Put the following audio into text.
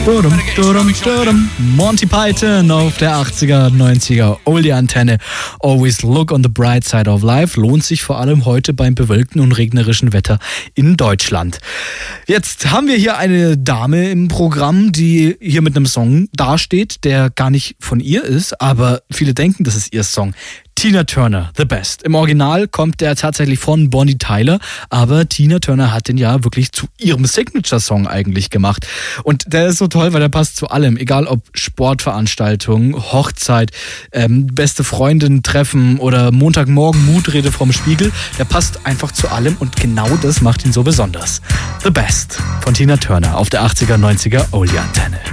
Monty Python auf der 80er, 90er Oldie-Antenne. Always look on the bright side of life. Lohnt sich vor allem heute beim bewölkten und regnerischen Wetter in Deutschland. Jetzt haben wir hier eine Dame im Programm, die hier mit einem Song dasteht, der gar nicht von ihr ist, aber viele denken, das ist ihr Song. Tina Turner, The Best. Im Original kommt der tatsächlich von Bonnie Tyler, aber Tina Turner hat den ja wirklich zu ihrem Signature-Song eigentlich gemacht. Und der ist so toll, weil der passt zu allem, egal ob Sportveranstaltung, Hochzeit, beste Freundin treffen oder Montagmorgen Mutrede vom Spiegel. Der passt einfach zu allem und genau das macht ihn so besonders. The Best von Tina Turner auf der 80er, 90er Oldie-Antenne.